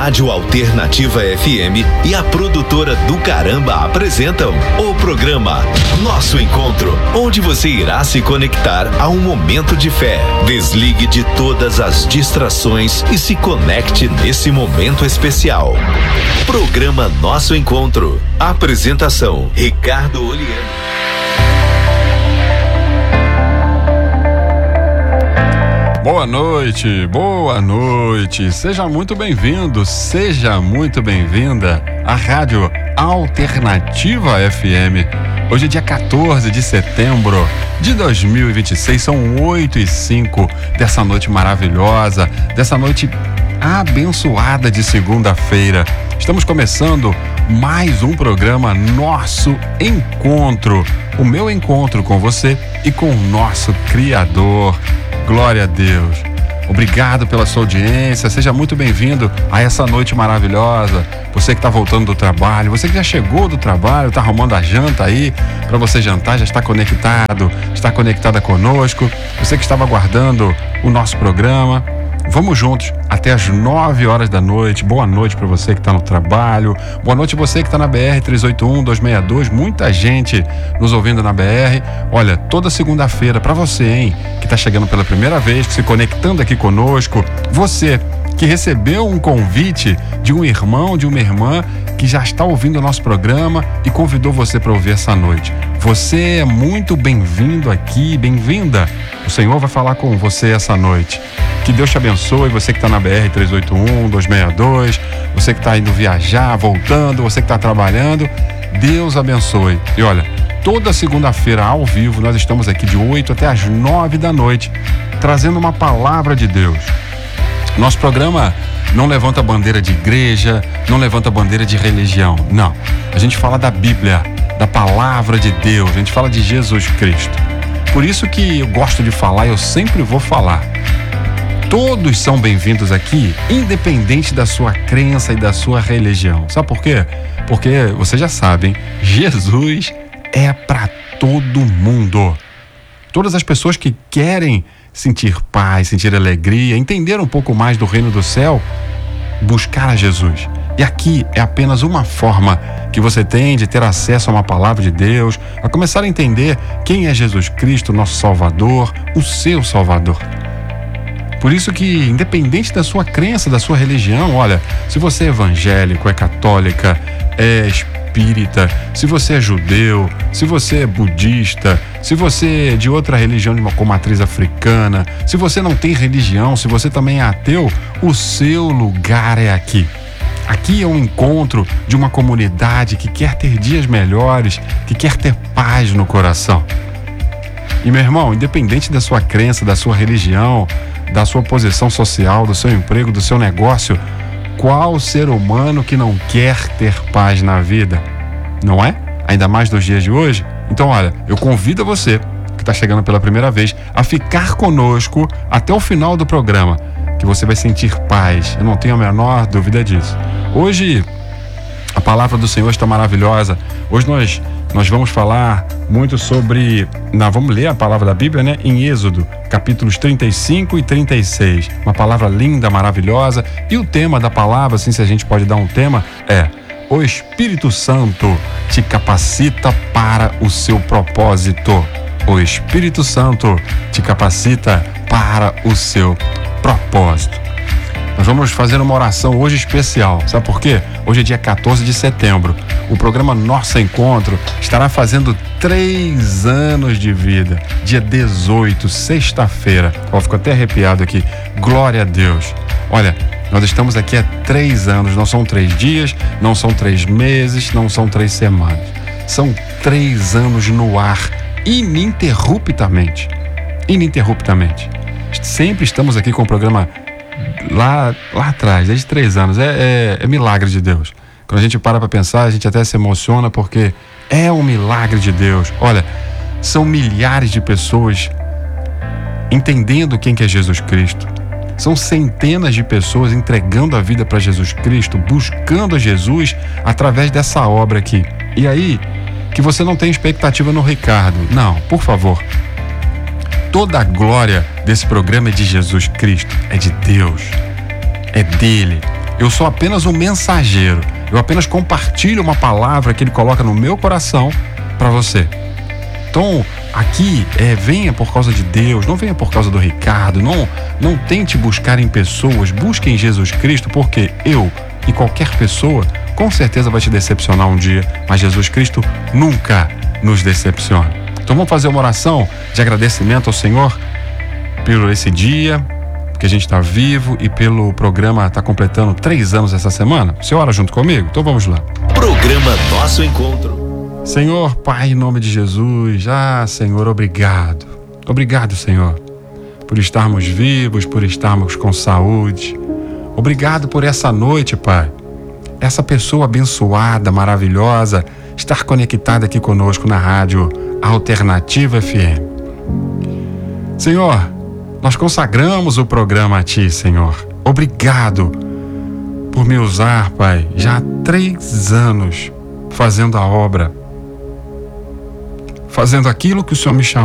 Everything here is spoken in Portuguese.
Rádio Alternativa FM e a produtora do Caramba apresentam o programa Nosso Encontro, onde você irá se conectar a um momento de fé. Desligue de todas as distrações e se conecte nesse momento especial. Programa Nosso Encontro. Apresentação: Ricardo Oliano. Boa noite, seja muito bem-vindo, seja muito bem-vinda à Rádio Alternativa FM. Hoje é dia 14 de setembro de 2026, são 8h05 dessa noite maravilhosa, dessa noite abençoada de segunda-feira. Estamos começando mais um programa Nosso Encontro, o meu encontro com você e com o nosso Criador. Glória a Deus. Obrigado pela sua audiência, seja muito bem-vindo a essa noite maravilhosa. Você que está voltando do trabalho, você que já chegou do trabalho, está arrumando a janta aí para você jantar, já está conectado, está conectada conosco. Você que estava aguardando o nosso programa, vamos juntos até as 9 horas da noite. Boa noite para você que está no trabalho. Boa noite você que está na BR-381-262. Muita gente nos ouvindo na BR. Olha, toda segunda-feira para você, hein, que está chegando pela primeira vez, se conectando aqui conosco. Você que recebeu um convite de um irmão, de uma irmã que já está ouvindo o nosso programa e convidou você para ouvir essa noite. Você é muito bem-vindo aqui, bem-vinda. O Senhor vai falar com você essa noite. Que Deus te abençoe, você que está na BR-381-262, você que está indo viajar, voltando, você que está trabalhando. Deus abençoe. E olha, toda segunda-feira ao vivo nós estamos aqui de 8 até as 9 da noite, trazendo uma palavra de Deus. Nosso programa não levanta bandeira de igreja, não levanta bandeira de religião, não. A gente fala da Bíblia, da palavra de Deus, a gente fala de Jesus Cristo. Por isso que eu gosto de falar, eu sempre vou falar. Todos são bem-vindos aqui, independente da sua crença e da sua religião. Sabe por quê? Porque, vocês já sabem, Jesus é para todo mundo. Todas as pessoas que querem sentir paz, sentir alegria, entender um pouco mais do reino do céu, buscar a Jesus. E aqui é apenas uma forma que você tem de ter acesso a uma palavra de Deus, a começar a entender quem é Jesus Cristo, nosso Salvador, o seu Salvador. Por isso que, independente da sua crença, da sua religião, olha, se você é evangélico, é católica, é espírita, se você é judeu, se você é budista, se você é de outra religião com matriz africana, se você não tem religião, se você também é ateu, o seu lugar é aqui. Aqui é um encontro de uma comunidade que quer ter dias melhores, que quer ter paz no coração. E, meu irmão, independente da sua crença, da sua religião, da sua posição social, do seu emprego, do seu negócio, qual ser humano que não quer ter paz na vida? Não é? Ainda mais nos dias de hoje? Então, olha, eu convido você, que está chegando pela primeira vez, a ficar conosco até o final do programa, que você vai sentir paz. Eu não tenho a menor dúvida disso. Hoje, a palavra do Senhor está maravilhosa. Hoje nós vamos falar muito sobre... vamos ler a palavra da Bíblia, né? Em Êxodo, capítulos 35 e 36. Uma palavra linda, maravilhosa. E o tema da palavra, assim, se a gente pode dar um tema, é: o Espírito Santo te capacita para o seu propósito. O Espírito Santo te capacita para o seu propósito. Nós vamos fazer uma oração hoje especial. Sabe por quê? Hoje é dia 14 de setembro. O programa Nosso Encontro estará fazendo 3 anos de vida. Dia 18, sexta-feira. Fico até arrepiado aqui. Glória a Deus. Olha, nós estamos aqui há 3 anos. Não são 3 dias, não são 3 meses, não são 3 semanas. São 3 anos no ar, ininterruptamente. Ininterruptamente. Sempre estamos aqui com o programa lá atrás, desde 3 anos. É milagre de Deus. Quando a gente para pensar, a gente até se emociona, porque é um milagre de Deus. Olha, são milhares de pessoas entendendo quem que é Jesus Cristo. São centenas de pessoas entregando a vida para Jesus Cristo, buscando a Jesus através dessa obra aqui. E aí, que você não tem expectativa no Ricardo. Não, por favor. Toda a glória desse programa é de Jesus Cristo, é de Deus, é dele. Eu sou apenas um mensageiro. Eu apenas compartilho uma palavra que Ele coloca no meu coração para você. Então, aqui, venha por causa de Deus, não venha por causa do Ricardo, não tente buscar em pessoas, busque em Jesus Cristo, porque eu e qualquer pessoa com certeza vai te decepcionar um dia, mas Jesus Cristo nunca nos decepciona. Então vamos fazer uma oração de agradecimento ao Senhor por esse dia, que a gente está vivo e pelo programa está completando 3 anos essa semana. Você ora junto comigo? Então vamos lá. Programa Nosso Encontro. Senhor, Pai, em nome de Jesus, Senhor, obrigado. Obrigado, Senhor, por estarmos vivos, por estarmos com saúde. Obrigado por essa noite, Pai. Essa pessoa abençoada, maravilhosa, estar conectada aqui conosco na rádio Alternativa FM. Senhor, nós consagramos o programa a Ti, Senhor. Obrigado por me usar, Pai, já há 3 anos fazendo a obra, fazendo aquilo que o Senhor me chamou.